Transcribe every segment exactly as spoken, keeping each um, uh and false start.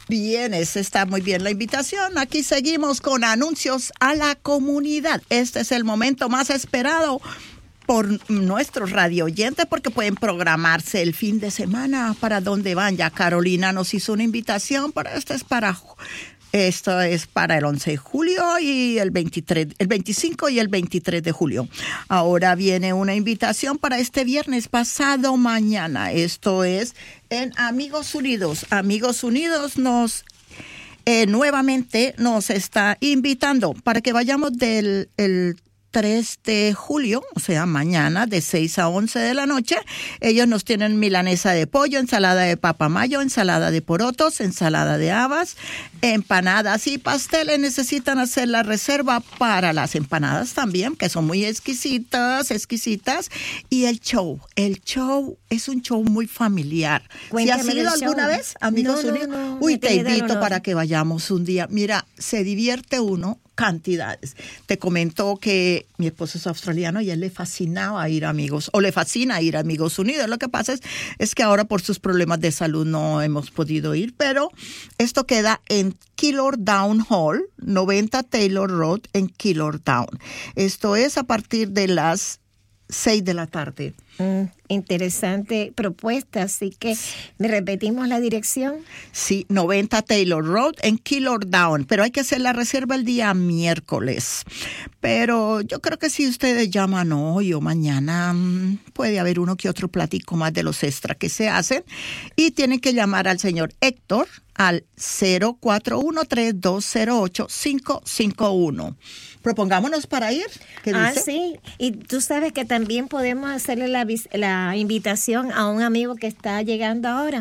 Bien, esa está muy bien la invitación. Aquí seguimos con anuncios a la comunidad. Este es el momento más esperado por nuestros radio oyentes porque pueden programarse el fin de semana para dónde van. Ya Carolina nos hizo una invitación, pero esto es para esto es para el once de julio y el veintitrés, el veinticinco y el veintitrés de julio. Ahora viene una invitación para este viernes pasado mañana. Esto es en Amigos Unidos. Amigos Unidos nos eh, nuevamente nos está invitando para que vayamos del el tres de julio, o sea, mañana, de seis a once de la noche. Ellos nos tienen milanesa de pollo, ensalada de papa mayo, ensalada de porotos, ensalada de habas, empanadas y pasteles. Necesitan hacer la reserva para las empanadas también, que son muy exquisitas, exquisitas. Y el show, el show es un show muy familiar. Cuéntame. ¿Si has ido alguna show. vez, Amigos no, Unidos? No, no, Uy, te invito honor. para que vayamos un día. Mira, se divierte uno cantidades. Te comento que mi esposo es australiano y a él le fascinaba ir a Amigos, o le fascina ir a Amigos Unidos. Lo que pasa es, es que ahora por sus problemas de salud no hemos podido ir, pero esto queda en Keilor Down Hall, noventa Taylor Road en Keilor Down. Esto es a partir de las seis de la tarde. Mm, interesante propuesta, así que ¿me repetimos la dirección? Sí, noventa Taylor Road en Keilor Down, pero hay que hacer la reserva el día miércoles. Pero yo creo que si ustedes llaman hoy o mañana, puede haber uno que otro platico más de los extra que se hacen, y tienen que llamar al señor Héctor al cero cuatro uno tres dos cero ocho cinco cinco uno. Propongámonos para ir. ¿Qué Ah, dice? sí. Y tú sabes que también podemos hacerle la, vis- la invitación a un amigo que está llegando ahora.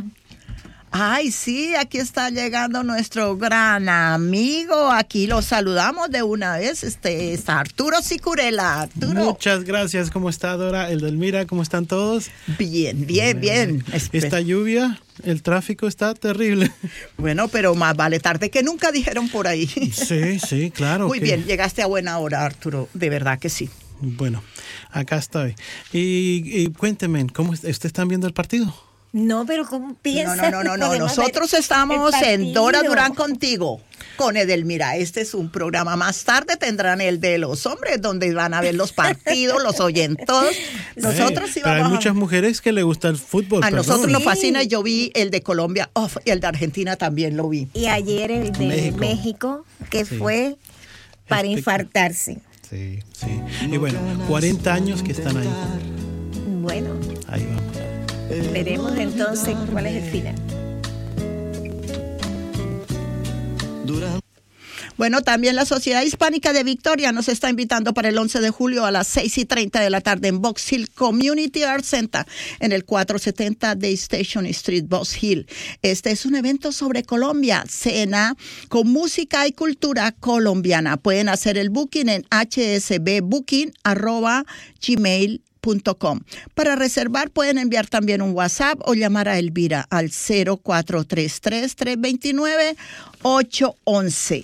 Ay, sí, aquí está llegando nuestro gran amigo. Aquí lo saludamos de una vez. Este está Arturo Sicurela. Arturo. Muchas gracias. ¿Cómo está Dora? Edelmira, ¿cómo están todos? Bien, bien, bien. Esta lluvia, el tráfico está terrible. Bueno, pero más vale tarde que nunca, dijeron por ahí. Sí, sí, claro. Muy que... bien, llegaste a buena hora, Arturo. De verdad que sí. Bueno, acá estoy. Y, y cuénteme, ¿cómo est- ¿ustedes están viendo el partido? No, pero ¿cómo piensas? No, no, no, no, no. Nosotros estamos en Dora Durán contigo, con Edelmira. Este es un programa. Más tarde tendrán el de los hombres, donde van a ver los partidos, los oyen todos. Nosotros sí, sí vamos. Pero hay a... muchas mujeres que les gusta el fútbol. A perdón. nosotros nos Sí. fascina. Yo vi el de Colombia, oh, y el de Argentina también lo vi. Y ayer el de México, México, que Sí. fue para Espect- infartarse. Sí, sí. Y bueno, cuarenta años que están ahí. Bueno, Ahí vamos. veremos entonces cuál es el final. Bueno, también la Sociedad Hispánica de Victoria nos está invitando para el once de julio a las seis y treinta de la tarde en Box Hill Community Arts Center, en el cuatrocientos setenta de Station Street, Box Hill. Este es un evento sobre Colombia, cena con música y cultura colombiana. Pueden hacer el booking en h s b booking arroba gmail punto com. Para reservar pueden enviar también un WhatsApp o llamar a Elvira al cero cuatro tres tres, tres dos nueve, ocho uno uno.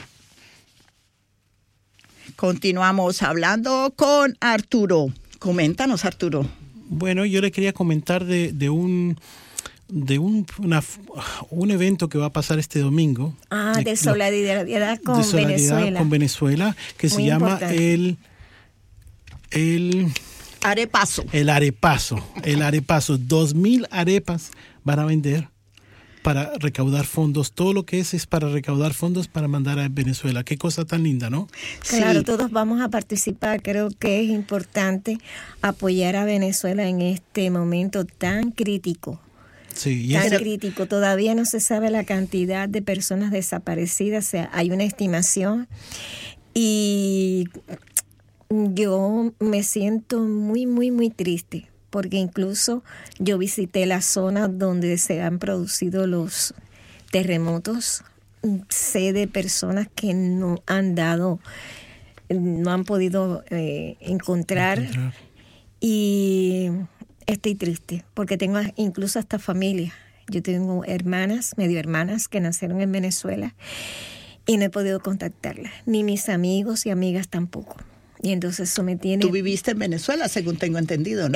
Continuamos hablando con Arturo. Coméntanos, Arturo. Bueno, yo le quería comentar de, de un de un una, un evento que va a pasar este domingo. Ah, de lo- solidaridad con de solidaridad Venezuela. con Venezuela, que Muy se llama importante. el el Arepaso. el arepazo. El arepazo. Dos mil arepas van a vender para recaudar fondos. Todo lo que es es para recaudar fondos para mandar a Venezuela. Qué cosa tan linda, ¿no? Claro, Sí. todos vamos a participar. Creo que es importante apoyar a Venezuela en este momento tan crítico. Sí, y Tan este- crítico. Todavía no se sabe la cantidad de personas desaparecidas. O sea, hay una estimación. Y yo me siento muy, muy, muy triste. Porque incluso yo visité la zona donde se han producido los terremotos. Sé de personas que no han dado, no han podido eh, encontrar, Encontrar. y estoy triste porque tengo incluso hasta familia. Yo tengo hermanas, medio hermanas que nacieron en Venezuela y no he podido contactarlas, ni mis amigos y amigas tampoco. Y entonces eso me tiene... Tú viviste en Venezuela, según tengo entendido, ¿no?